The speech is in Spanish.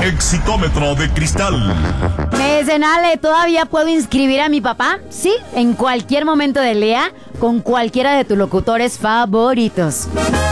Exitómetro de cristal. Me dicen, Ale, ¿todavía puedo inscribir a mi papá? Sí, en cualquier momento del día, con cualquiera de tus locutores favoritos.